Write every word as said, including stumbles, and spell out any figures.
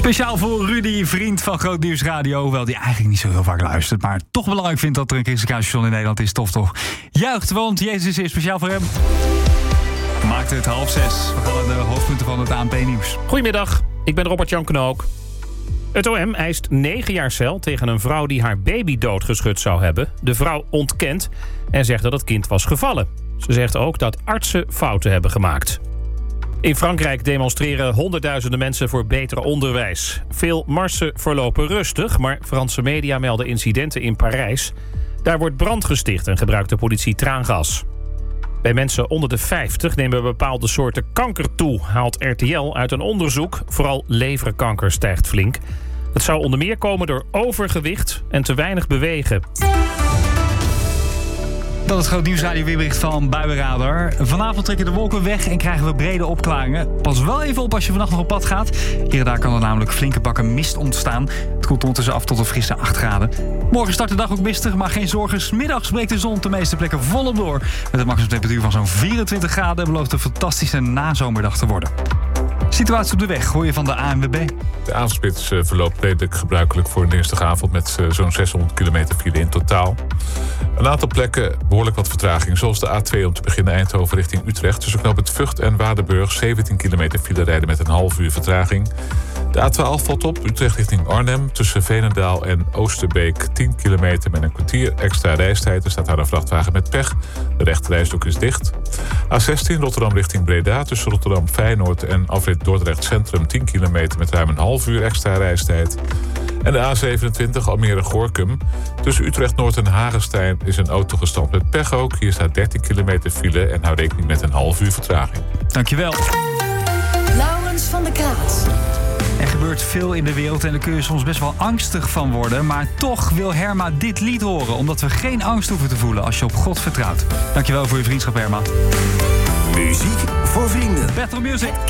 Speciaal voor Rudy, vriend van Groot Nieuws Radio. Hoewel die eigenlijk niet zo heel vaak luistert, maar toch belangrijk vindt dat er een christelijk radiostation in Nederland is. Tof toch? Juicht, want Jezus is hier speciaal voor hem. Maakt het half zes. We gaan naar de hoofdpunten van het A N P-nieuws. Goedemiddag, ik ben Robert-Jan Knook. Het O M eist negen jaar cel tegen een vrouw die haar baby doodgeschud zou hebben. De vrouw ontkent en zegt dat het kind was gevallen. Ze zegt ook dat artsen fouten hebben gemaakt. In Frankrijk demonstreren honderdduizenden mensen voor beter onderwijs. Veel marsen verlopen rustig, maar Franse media melden incidenten in Parijs. Daar wordt brand gesticht en gebruikt de politie traangas. Bij mensen onder de vijftig nemen bepaalde soorten kanker toe, haalt R T L uit een onderzoek. Vooral leverkanker stijgt flink. Dat zou onder meer komen door overgewicht en te weinig bewegen. Dat is het Groot Nieuws Radio weerbericht van Buienradar. Vanavond trekken de wolken weg en krijgen we brede opklaringen. Pas wel even op als je vannacht nog op pad gaat. Hier en daar kan er namelijk flinke bakken mist ontstaan. Het koelt ondertussen af tot een frisse acht graden. Morgen start de dag ook mistig, maar geen zorgen. 's Middags breekt de zon op de meeste plekken volop door. Met een maximumtemperatuur van zo'n vierentwintig graden... belooft een fantastische nazomerdag te worden. Situatie op de weg hoor je van de A N W B. De avondspits verloopt redelijk gebruikelijk voor een dinsdagavond... met zo'n zeshonderd kilometer file in totaal. Een aantal plekken behoorlijk wat vertraging. Zoals de A twee om te beginnen Eindhoven richting Utrecht. Tussen knooppunt Vught en Waardenburg zeventien kilometer file rijden met een half uur vertraging. De A twaalf valt op Utrecht richting Arnhem. Tussen Veenendaal en Oosterbeek tien kilometer met een kwartier extra reistijd. Er staat daar een vrachtwagen met pech. De rechterrijstrook is dicht. A zestien Rotterdam richting Breda. Tussen Rotterdam Feyenoord en afrit Dordrecht Centrum tien kilometer met ruim een half uur extra reistijd. En de A zevenentwintig Almere-Gorkum. Tussen Utrecht Noord en Hagestein is een auto gestrand met pech ook. Hier staat dertien kilometer file en hou rekening met een half uur vertraging. Dankjewel. Laurens van der Kaat. Er gebeurt veel in de wereld en daar kun je soms best wel angstig van worden. Maar toch wil Herma dit lied horen, omdat we geen angst hoeven te voelen als je op God vertrouwt. Dankjewel voor je vriendschap, Herma. Muziek voor vrienden. Battle Music.